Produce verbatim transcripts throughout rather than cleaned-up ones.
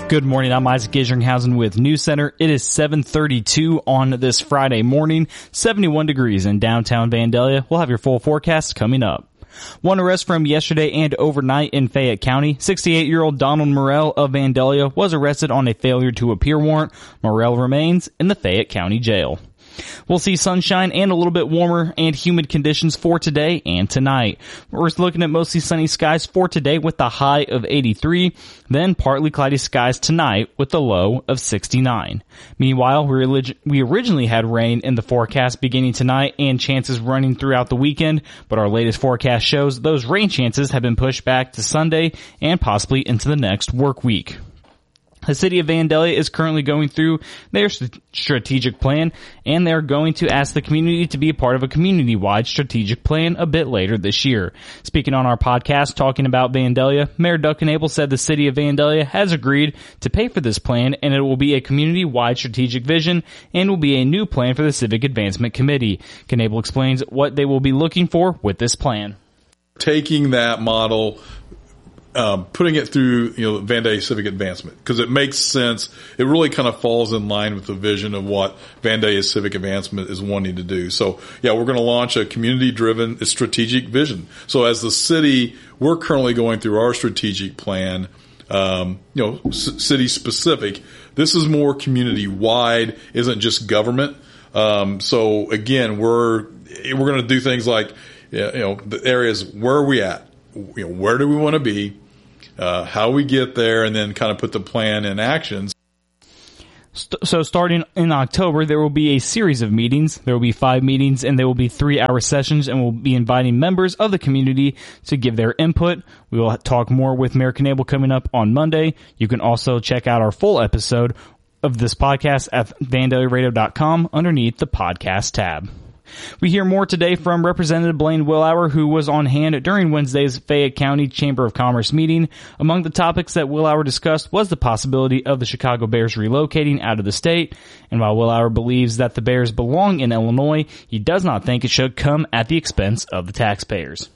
Good morning, I'm Isaac Gishringhausen with News Center. It is seven thirty-two on this Friday morning, seventy-one degrees in downtown Vandalia. We'll have your full forecast coming up. One arrest from yesterday and overnight in Fayette County. sixty-eight-year-old Donald Morrell of Vandalia was arrested on a failure to appear warrant. Morrell remains in the Fayette County Jail. We'll see sunshine and a little bit warmer and humid conditions for today and tonight. We're looking at mostly sunny skies for today with a high of eighty-three, then partly cloudy skies tonight with a low of sixty-nine. Meanwhile, we, relig- we originally had rain in the forecast beginning tonight and chances running throughout the weekend, but our latest forecast shows those rain chances have been pushed back to Sunday and possibly into the next work week. The city of Vandalia is currently going through their st- strategic plan, and they're going to ask the community to be a part of a community-wide strategic plan a bit later this year. Speaking on our podcast talking about Vandalia, Mayor Doug Knable said the city of Vandalia has agreed to pay for this plan, and it will be a community-wide strategic vision and will be a new plan for the Civic Advancement Committee. Knable explains what they will be looking for with this plan. Taking that model, Um, putting it through, you know, Vandalia Civic Advancement, because it makes sense. It really kind of falls in line with the vision of what Vandalia Civic Advancement is wanting to do. So, yeah, we're going to launch a community-driven strategic vision. So as the city, we're currently going through our strategic plan, um, you know, c- city-specific. This is more community-wide, isn't just government. Um, so, again, we're we're going to do things like, you know, the areas, where are we at? You know, where do we want to be, uh, how we get there, and then kind of put the plan in actions. So starting in October, there will be a series of meetings. There will be five meetings, and there will be three-hour sessions, and we'll be inviting members of the community to give their input. We will talk more with Mayor Knable coming up on Monday. You can also check out our full episode of this podcast at vandalia radio dot com underneath the podcast tab. We hear more today from Representative Blaine Willauer, who was on hand during Wednesday's Fayette County Chamber of Commerce meeting. Among the topics that Willauer discussed was the possibility of the Chicago Bears relocating out of the state. And while Willauer believes that the Bears belong in Illinois, he does not think it should come at the expense of the taxpayers.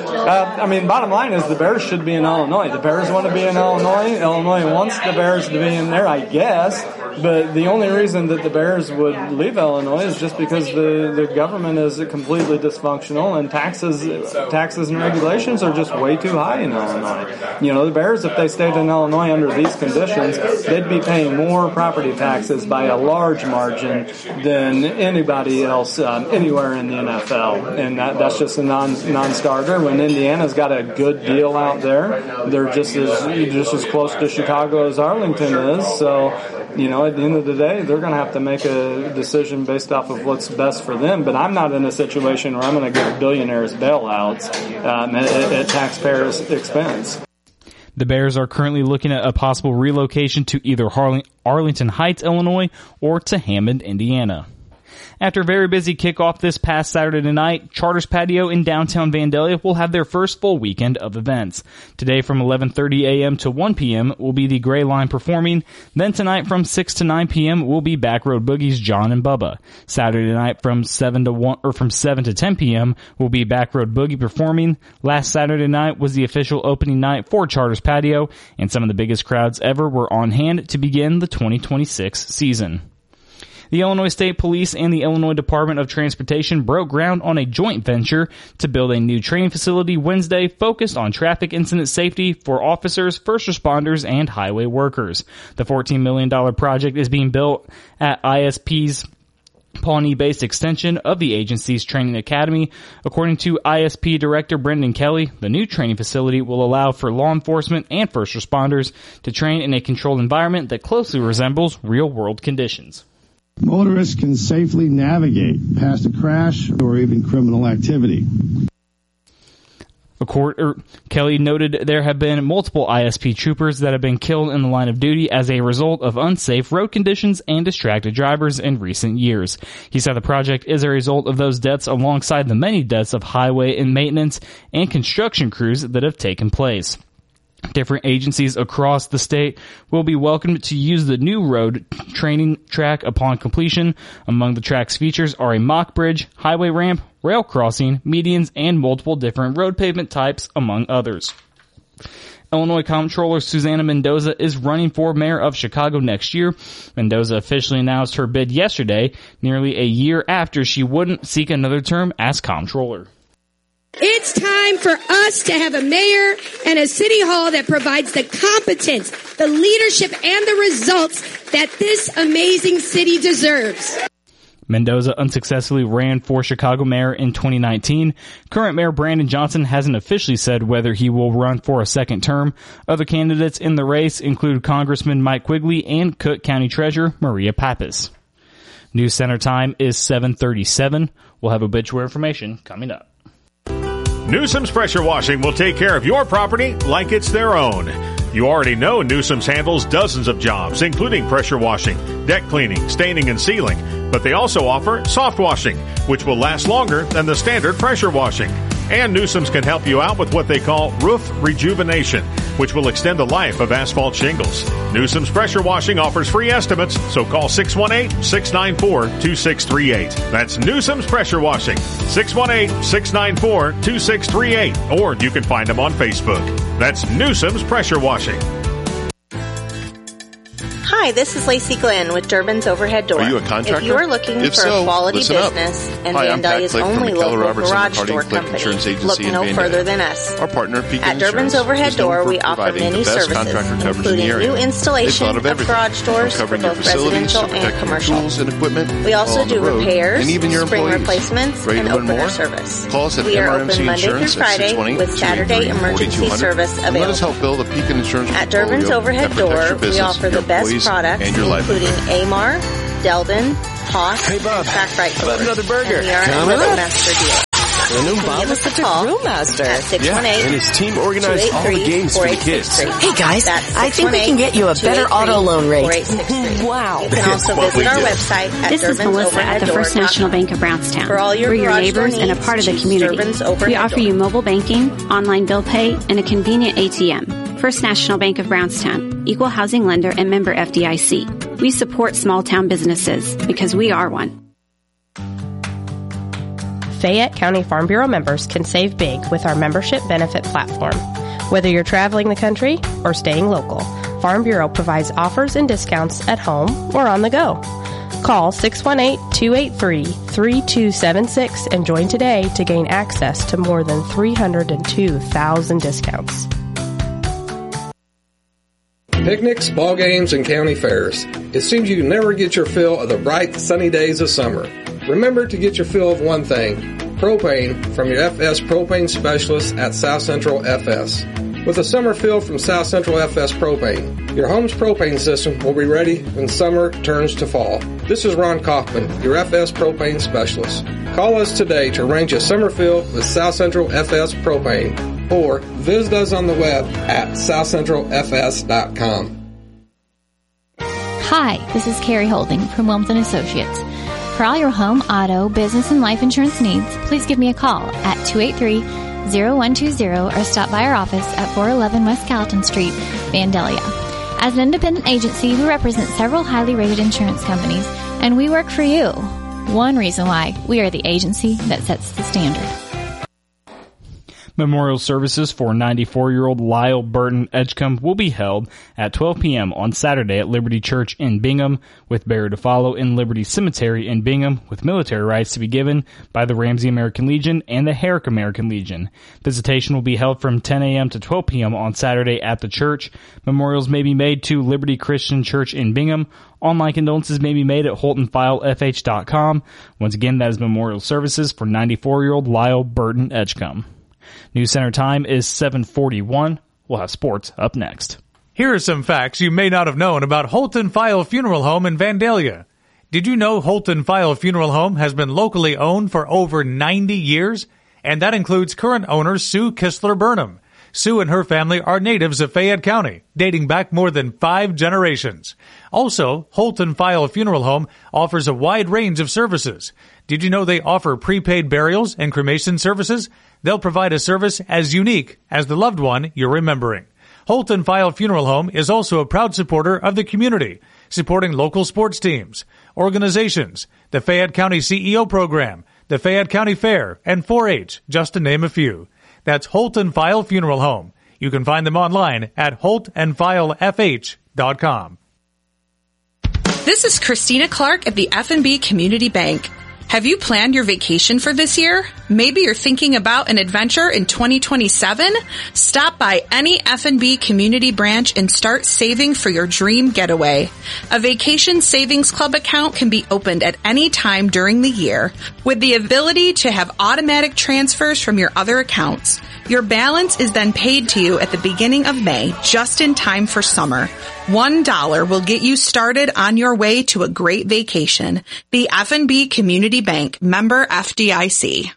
Uh, I mean, bottom line is the Bears should be in Illinois. The Bears want to be in Illinois. Illinois wants the Bears to be in there, I guess. But the only reason that the Bears would leave Illinois is just because the, the government is completely dysfunctional and taxes taxes and regulations are just way too high in Illinois. You know, the Bears, if they stayed in Illinois under these conditions, they'd be paying more property taxes by a large margin than anybody else um, anywhere in the N F L. And that, that's just a non, non-starter. When Indiana's got a good deal out there, they're just as just as close to Chicago as Arlington is. So, you know, at the end of the day, they're going to have to make a decision based off of what's best for them. But I'm not in a situation where I'm going to give billionaires bailouts um, at, at taxpayers' expense. The Bears are currently looking at a possible relocation to either Harling- Arlington Heights, Illinois, or to Hammond, Indiana. After a very busy kickoff this past Saturday night, Charters Patio in downtown Vandalia will have their first full weekend of events. Today from eleven thirty a.m. to one p.m. will be the Gray Line performing. Then tonight from six to nine p.m. will be Backroad Boogie's John and Bubba. Saturday night from seven to one or from seven to ten p.m. will be Backroad Boogie performing. Last Saturday night was the official opening night for Charters Patio, and some of the biggest crowds ever were on hand to begin the twenty twenty-six season. The Illinois State Police and the Illinois Department of Transportation broke ground on a joint venture to build a new training facility Wednesday focused on traffic incident safety for officers, first responders, and highway workers. The fourteen million dollars project is being built at I S P's Pawnee-based extension of the agency's training academy. According to I S P Director Brendan Kelly, the new training facility will allow for law enforcement and first responders to train in a controlled environment that closely resembles real-world conditions. Motorists can safely navigate past a crash or even criminal activity. Court, er, Kelly noted there have been multiple I S P troopers that have been killed in the line of duty as a result of unsafe road conditions and distracted drivers in recent years. He said the project is a result of those deaths alongside the many deaths of highway and maintenance and construction crews that have taken place. Different agencies across the state will be welcomed to use the new road training track upon completion. Among the track's features are a mock bridge, highway ramp, rail crossing, medians, and multiple different road pavement types, among others. Illinois Comptroller Susana Mendoza is running for mayor of Chicago next year. Mendoza officially announced her bid yesterday, nearly a year after she wouldn't seek another term as comptroller. It's time for us to have a mayor and a city hall that provides the competence, the leadership, and the results that this amazing city deserves. Mendoza unsuccessfully ran for Chicago mayor in twenty nineteen. Current Mayor Brandon Johnson hasn't officially said whether he will run for a second term. Other candidates in the race include Congressman Mike Quigley and Cook County Treasurer Maria Pappas. News Center time is seven thirty-seven. We'll have obituary information coming up. Newsom's Pressure Washing will take care of your property like it's their own. You already know Newsom's handles dozens of jobs, including pressure washing, deck cleaning, staining, and sealing. But they also offer soft washing, which will last longer than the standard pressure washing. And Newsom's can help you out with what they call roof rejuvenation, which will extend the life of asphalt shingles. Newsom's Pressure Washing offers free estimates, so call six one eight, six nine four, two six three eight. That's Newsom's Pressure Washing, six one eight, six nine four, two six three eight. Or you can find them on Facebook. That's Newsom's Pressure Washing. Hi, this is Lacey Glenn with Durbin's Overhead Door. Are you a contractor? If you are looking if for so, a quality business up. and Hi, Vandalia's only local garage door company, look no further than us. Our partner, Pekin At Durbin's Overhead Door, we offer many services, including new installation of, of garage doors for both residential and commercial. Tools and equipment we also do road, repairs, and even your spring employees. replacements, Ready and to learn opener more? service. Call us at we are M R M C open Monday through Friday with Saturday emergency service available. Let us help build a Pekin Insurance At Durbin's Overhead Door, we offer the best products, including Amar, Delden, Haas, hey Bob, and Trackrite doors. Another burger. And we are an Roadmaster dealer. I know Bob was such a brewmaster. At six one eight, yeah, and his team organized all the games for the kids. Hey guys, I think we can get you a better auto loan rate. Wow. You can also visit our website at This is Melissa at the First National Bank of Brownstown. For all your We're your garage neighbors door and a needs, part of the choose community. Durbin's Overhead We offer Door. you mobile banking, online bill pay, and a convenient A T M. First National Bank of Brownstown, equal housing lender and member F D I C. We support small town businesses because we are one. Fayette County Farm Bureau members can save big with our membership benefit platform. Whether you're traveling the country or staying local, Farm Bureau provides offers and discounts at home or on the go. Call six one eight, two eight three, three two seven six and join today to gain access to more than three hundred two thousand discounts. Picnics, ball games, and county fairs. It seems you never get your fill of the bright, sunny days of summer. Remember to get your fill of one thing, propane, from your F S propane specialist at South Central F S. With a summer fill from South Central F S Propane, your home's propane system will be ready when summer turns to fall. This is Ron Kaufman, your F S propane specialist. Call us today to arrange a summer fill with South Central F S Propane, or visit us on the web at south central f s dot com. Hi, this is Carrie Holding from Wilms and Associates. For all your home, auto, business, and life insurance needs, please give me a call at two eight three, zero one two zero or stop by our office at four eleven West Gallatin Street, Vandalia. As an independent agency, we represent several highly rated insurance companies, and we work for you. One reason why we are the agency that sets the standard. Memorial services for ninety-four-year-old Lyle Burton Edgecombe will be held at twelve p.m. on Saturday at Liberty Church in Bingham, with burial to follow in Liberty Cemetery in Bingham, with military rites to be given by the Ramsey American Legion and the Herrick American Legion. Visitation will be held from ten a.m. to twelve p.m. on Saturday at the church. Memorials may be made to Liberty Christian Church in Bingham. Online condolences may be made at holton file f h dot com. Once again, that is memorial services for ninety-four-year-old Lyle Burton Edgecombe. News Center time is seven forty-one. We'll have sports up next. Here are some facts you may not have known about Holton File Funeral Home in Vandalia. Did you know Holton File Funeral Home has been locally owned for over ninety years? And that includes current owner Sue Kistler Burnham. Sue and her family are natives of Fayette County, dating back more than five generations. Also, Holton File Funeral Home offers a wide range of services. Did you know they offer prepaid burials and cremation services? They'll provide a service as unique as the loved one you're remembering. Holton File Funeral Home is also a proud supporter of the community, supporting local sports teams, organizations, the Fayette County C E O program, the Fayette County Fair, and four H, just to name a few. That's Holton File Funeral Home. You can find them online at holt and file f h dot com. This is Christina Clark at the F and B Community Bank. Have you planned your vacation for this year? Maybe you're thinking about an adventure in twenty twenty-seven? Stop by any F and B community branch and start saving for your dream getaway. A vacation savings club account can be opened at any time during the year with the ability to have automatic transfers from your other accounts. Your balance is then paid to you at the beginning of May, just in time for summer. One dollar will get you started on your way to a great vacation. The F and B Community Bank, member F D I C.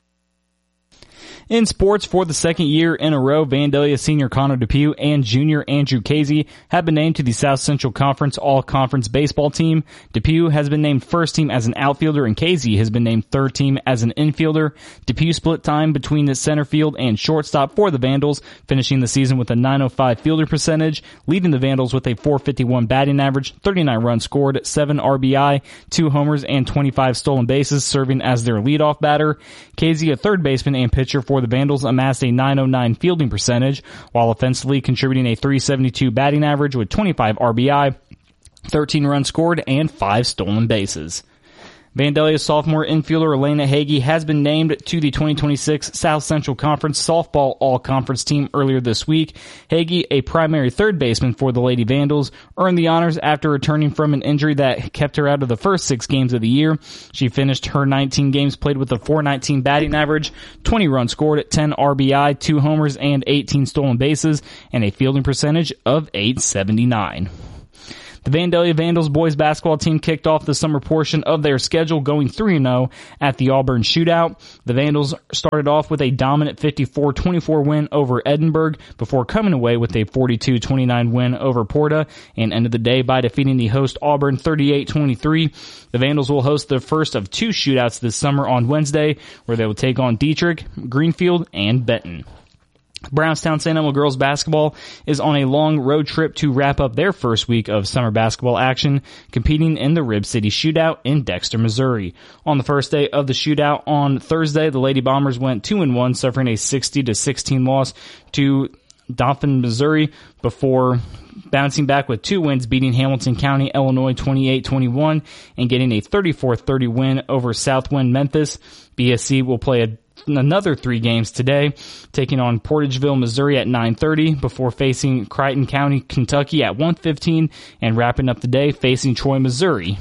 In sports, for the second year in a row, Vandalia senior Connor DePew and junior Andrew Casey have been named to the South Central Conference All-Conference Baseball Team. DePew has been named first team as an outfielder, and Casey has been named third team as an infielder. DePew split time between the center field and shortstop for the Vandals, finishing the season with a nine oh five fielder percentage, leading the Vandals with a four fifty-one batting average, thirty-nine runs scored, seven R B I, two homers, and twenty-five stolen bases, serving as their leadoff batter. Casey, a third baseman and pitcher for the Vandals, amassed a nine oh nine fielding percentage, while offensively contributing a three seventy-two batting average with twenty-five R B I, thirteen runs scored, and five stolen bases. Vandalia sophomore infielder Elena Hagee has been named to the twenty twenty-six South Central Conference Softball All-Conference team earlier this week. Hagee, a primary third baseman for the Lady Vandals, earned the honors after returning from an injury that kept her out of the first six games of the year. She finished her nineteen games played with a four nineteen batting average, twenty runs scored, ten R B I, two homers, and eighteen stolen bases, and a fielding percentage of eight seventy-nine. The Vandalia Vandals boys basketball team kicked off the summer portion of their schedule going three and oh at the Auburn Shootout. The Vandals started off with a dominant fifty-four twenty-four win over Edinburgh before coming away with a forty-two twenty-nine win over Porta and ended the day by defeating the host Auburn thirty-eight twenty-three. The Vandals will host the first of two shootouts this summer on Wednesday, where they will take on Dietrich, Greenfield, and Benton. Brownstown Saint Elmo girls basketball is on a long road trip to wrap up their first week of summer basketball action, competing in the Rib City Shootout in Dexter, Missouri. On the first day of the shootout on Thursday, the Lady Bombers went two and one, suffering a sixty to sixteen loss to Dauphin, Missouri, before bouncing back with two wins, beating Hamilton County, Illinois twenty-eight twenty-one and getting a thirty-four thirty win over Southwind Memphis. B S C will play a another three games today, taking on Portageville, Missouri at nine thirty before facing Crichton County, Kentucky at one fifteen and wrapping up the day facing Troy, Missouri.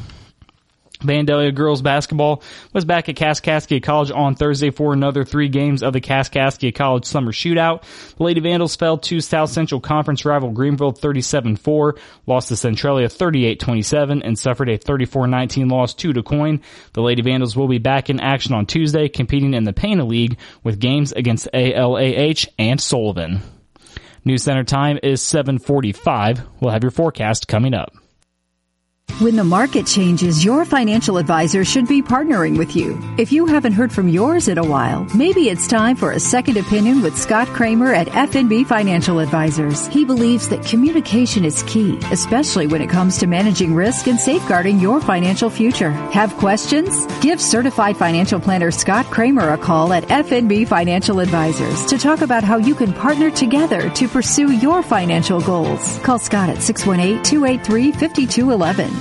Vandalia girls basketball was back at Kaskaskia College on Thursday for another three games of the Kaskaskia College Summer Shootout. The Lady Vandals fell to South Central Conference rival Greenville thirty-seven four, lost to Centralia thirty-eight twenty-seven, and suffered a thirty-four nineteen loss to DuQuoin. The Lady Vandals will be back in action on Tuesday, competing in the Pana League with games against A L A H and Sullivan. News Center time is seven forty-five. We'll have your forecast coming up. When the market changes, your financial advisor should be partnering with you. If you haven't heard from yours in a while, maybe it's time for a second opinion with Scott Kramer at F and B Financial Advisors. He believes that communication is key, especially when it comes to managing risk and safeguarding your financial future. Have questions? Give certified financial planner Scott Kramer a call at F and B Financial Advisors to talk about how you can partner together to pursue your financial goals. Call Scott at six one eight, two eight three, five two one one.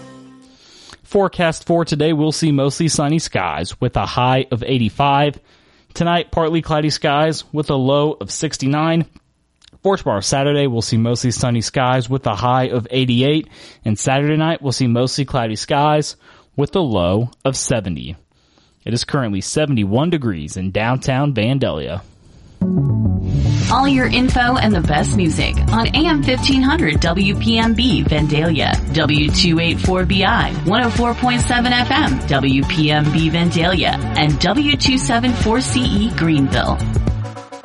Forecast for today, we'll see mostly sunny skies with a high of eighty-five. Tonight, partly cloudy skies with a low of sixty-nine. For tomorrow, Saturday, we'll see mostly sunny skies with a high of eighty-eight. And Saturday night, we'll see mostly cloudy skies with a low of seventy. It is currently seventy-one degrees in downtown Vandalia. All your info and the best music on A M fifteen hundred W P M B Vandalia, W two eighty-four B I, one oh four point seven F M W P M B Vandalia, and W two seventy-four C E Greenville.